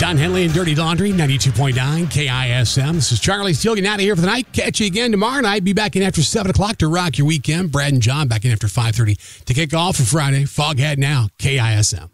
Don Henley and Dirty Laundry, 92.9 KISM. This is Charlie Steele getting out of here for the night. Catch you again tomorrow night. Be back in after 7 o'clock to rock your weekend. Brad and John back in after 5:30 to kick off for Friday. Foghat now, KISM.